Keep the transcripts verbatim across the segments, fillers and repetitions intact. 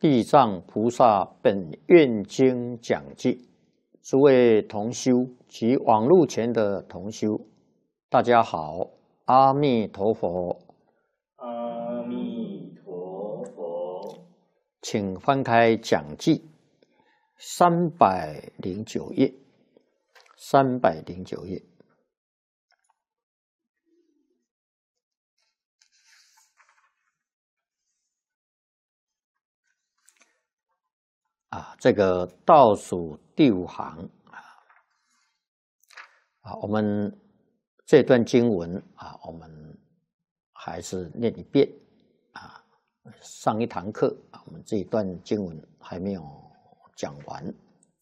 地藏菩萨本愿经讲记，诸位同修及网络前的同修，大家好，阿弥陀佛。 阿弥陀佛。 请翻开讲记三百零九页，三百零九页。啊，这个倒数第五行啊，啊，我们这段经文啊，我们还是念一遍啊。上一堂课啊，我们这一段经文还没有讲完。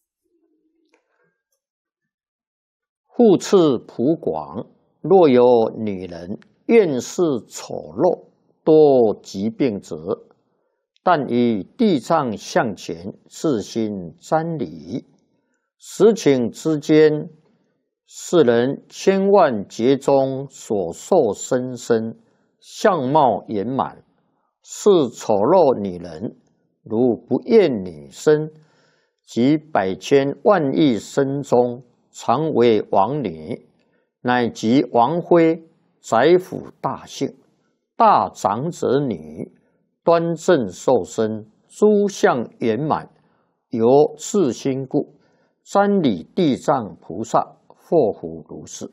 复次普广，若有女人愿视丑陋多疾病者，但以地藏向前，自心瞻礼，实情之间，世人千万劫中所受生身，相貌圆满，是丑陋女人，如不厌女身，及百千万亿身中，常为王女，乃及王妃、宰府大姓、大长者女，端正受身，诸相圆满，由自心故，瞻礼地藏菩萨，或复如是。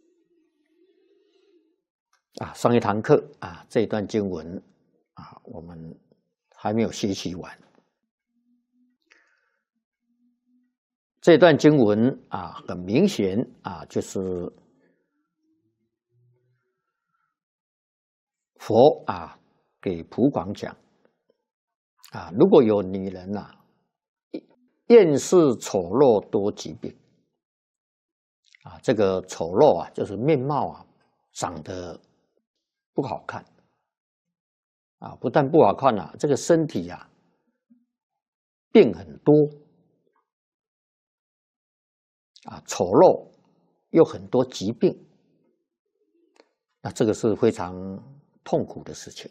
啊，上一堂课啊，这一段经文啊，我们还没有学习完。这段经文啊，很明显啊，就是佛啊给普广讲啊，如果有女人呐、啊，厌视丑陋多疾病啊，这个丑陋啊，就是面貌啊长得不好看啊，不但不好看啊，这个身体啊病很多啊，丑陋又很多疾病，那这个是非常痛苦的事情。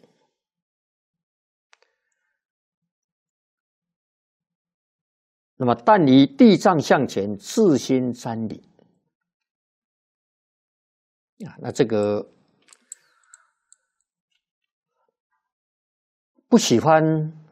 那么，但以地藏向前，自心瞻礼啊，那这个不喜欢